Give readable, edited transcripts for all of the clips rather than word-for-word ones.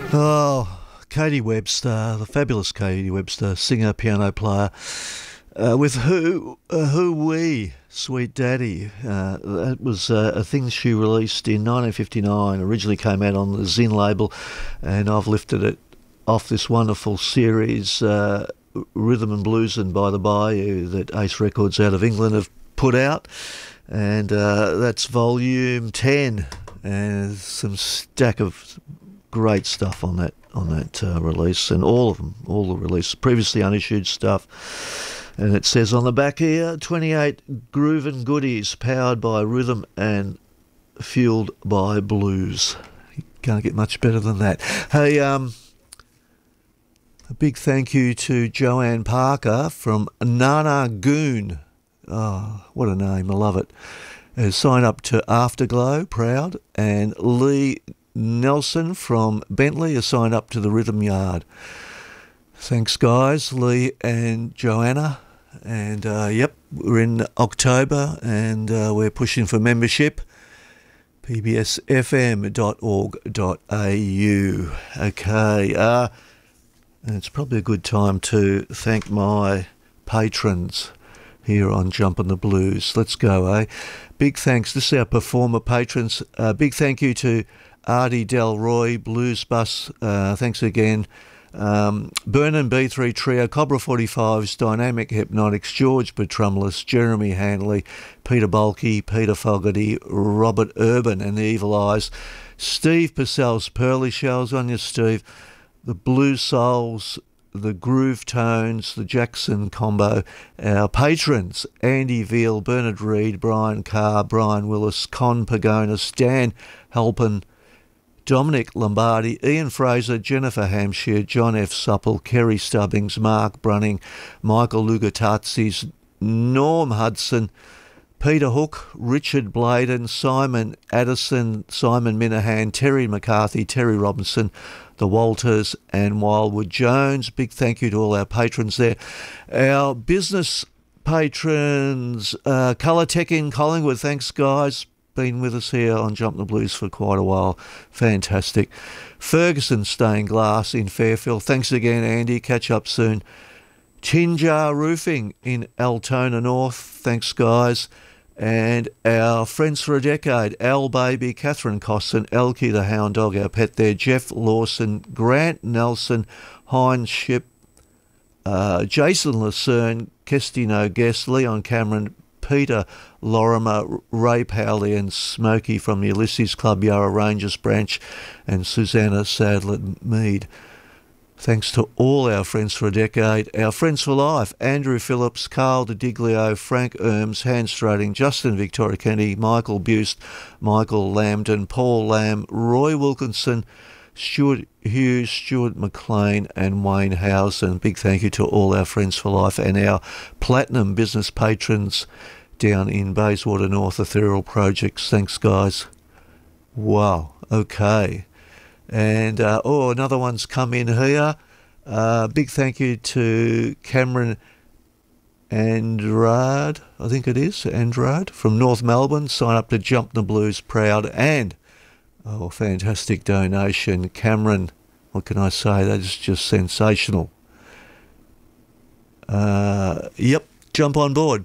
Oh, Katie Webster, the fabulous Katie Webster, singer, piano player, with Who We, Sweet Daddy. That was a thing she released in 1959, originally came out on the Zin label, and I've lifted it off this wonderful series, Rhythm and Blues and By the Bayou, that Ace Records out of England have put out, and that's volume 10, and some stack of great stuff on that release, and all the release, previously unissued stuff. And it says on the back here, 28 groovin' goodies powered by rhythm and fueled by blues. You can't get much better than that. Hey, a big thank you to Joanne Parker from Nana Goon. Oh, what a name, I love it. Sign up to Afterglow, proud, and Lee Nelson from Bentley has signed up to the Rhythm Yard. Thanks, guys, Lee and Joanna. And, yep, we're in October, and we're pushing for membership. pbsfm.org.au. Okay, and it's probably a good time to thank my patrons here on Jumpin' the Blues. Let's go, eh? Big thanks. This is our performer patrons. Big thank you to Artie Delroy, Blues Bus, thanks again. Burn and B3 Trio, Cobra 45s, Dynamic Hypnotics, George Betrumless, Jeremy Hanley, Peter Bulkey, Peter Fogarty, Robert Urban and the Evil Eyes, Steve Purcell's Pearly Shells, on you, Steve, the Blue Souls, the Groove Tones, the Jackson Combo, our patrons, Andy Veal, Bernard Reid, Brian Carr, Brian Willis, Con Pagonis, Dan Halpin, Dominic Lombardi, Ian Fraser, Jennifer Hampshire, John F. Supple, Kerry Stubbings, Mark Brunning, Michael Lugatazis, Norm Hudson, Peter Hook, Richard Bladen, Simon Addison, Simon Minahan, Terry McCarthy, Terry Robinson, the Walters and Wildwood Jones. Big thank you to all our patrons there. Our business patrons, Colour Tech in Collingwood, thanks guys. Been with us here on Jump the Blues for quite a while. Fantastic. Ferguson Stained Glass in Fairfield. Thanks again, Andy. Catch up soon. Tinjar Roofing in Altona North. Thanks, guys. And our friends for a decade, Al Baby, Catherine Costin, Elkie the Hound Dog, our pet there, Jeff Lawson, Grant Nelson, Heinz Ship, Jason Lucerne, Kestino Guest, Leon Cameron, Peter Lorimer, Ray Powley and Smokey from the Ulysses Club Yarra Rangers branch, and Susanna Sadler Mead. Thanks to all our friends for a decade, our friends for life, Andrew Phillips, Carl DiDiglio, Frank Erms, Hans Strading, Justin Victoria Kennedy, Michael Bust, Michael Lambden, Paul Lamb, Roy Wilkinson, Stuart Hughes, Stuart McLean and Wayne Housen. Big thank you to all our friends for life and our platinum business patrons down in Bayswater North, Ethereal Projects. Thanks, guys. Wow, okay. And, another one's come in here. Big thank you to Cameron Andrade, I think it is, Andrade, from North Melbourne. Sign up to Jump the Blues, proud. And, fantastic donation. Cameron, what can I say? That is just sensational. Yep, jump on board,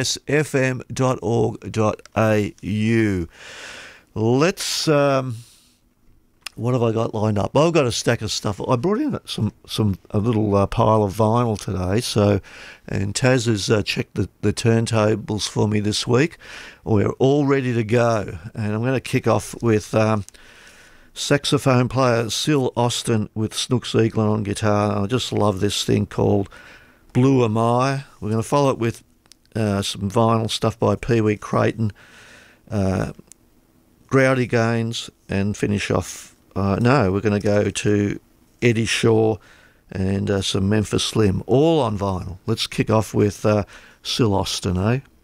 pbsfm.org.au. Let's... what have I got lined up? I've got a stack of stuff. I brought in a little pile of vinyl today. And Taz has checked the turntables for me this week. We're all ready to go. And I'm going to kick off with saxophone player Syl Austin with Snooks Eaglin on guitar. I just love this thing called Blue Am I. We're going to follow it with some vinyl stuff by Pee Wee Creighton, Growdy Gaines, and finish off. We're going to go to Eddie Shaw and some Memphis Slim, all on vinyl. Let's kick off with Syl Austin, eh?